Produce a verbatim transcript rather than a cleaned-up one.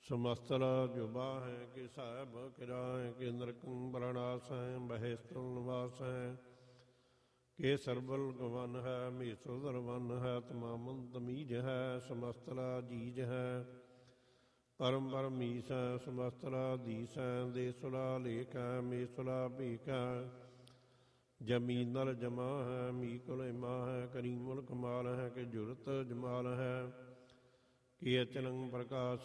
ਸਮਸਤਲਾ ਜੁਬਾ ਹੈ ਕਿ ਸਾਹਿਬ ਕਿਰਾਏ ਕਿ ਨਰਕੰ ਬਰਣਾਸ ਹੈ ਬਹਿਸਤਲ ਨਿਵਾਸ ਹੈ ਕਿ ਸਰਬਲ ਗਵਨ ਹੈ ਮੀਸੋ ਦਰਵਨ ਹੈ ਤਮਾਮਨ ਤਮੀਜ ਹੈ ਸਮਸਤਲਾ ਜੀਜ ਹੈ ਪਰਮ ਪਰਮ ਮੀਸ ਹੈ ਸਮਸਤਲਾ ਦੀਸ ਹੈ ਦੇਸੁਲਾ ਲੇਖ ਹੈ ਮੇਸੁਲਾ ਭੀਖ ਹੈ ਜਮੀਨ ਨਲ ਜਮਾ ਹੈ ਮੀ ਕੁਲੇਮਾ ਹੈ ਕਰੀਮੁਲ ਕਮਾਲ ਹੈ ਕਿ ਜੁਰਤ ਜਮਾਲ ਹੈ ਕਿ ਅਚਲੰ ਪ੍ਰਕਾਸ਼